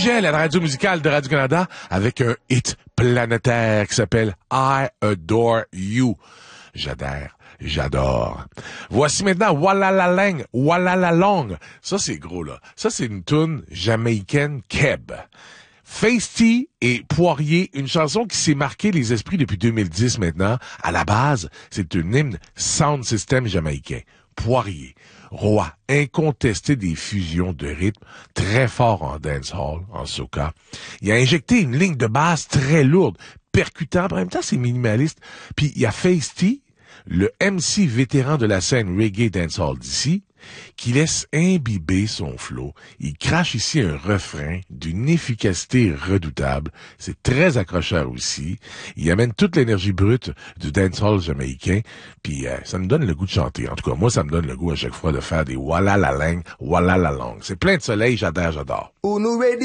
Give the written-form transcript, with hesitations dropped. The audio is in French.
Dégel à la radio musicale de Radio-Canada avec un hit planétaire qui s'appelle I Adore You. J'adore. Voici maintenant Wallalalong. Ça, c'est gros, là. Ça, c'est une toune jamaïcaine Keb. Feisty et Poirier, une chanson qui s'est marquée les esprits depuis 2010 maintenant. À la base, c'est un hymne sound system jamaïcain. Poirier, roi incontesté des fusions de rythme, très fort en dancehall, en soca. Il a injecté une ligne de basse très lourde, percutante, en même temps c'est minimaliste. Puis il y a Feisty, le MC vétéran de la scène reggae dancehall d'ici, qui laisse imbiber son flow. Il crache ici un refrain d'une efficacité redoutable. C'est très accrocheur aussi. Il amène toute l'énergie brute du dancehall jamaïcain. Puis ça me donne le goût de chanter. En tout cas, moi, ça me donne le goût à chaque fois de faire des wallalalong. C'est plein de soleil, j'adore.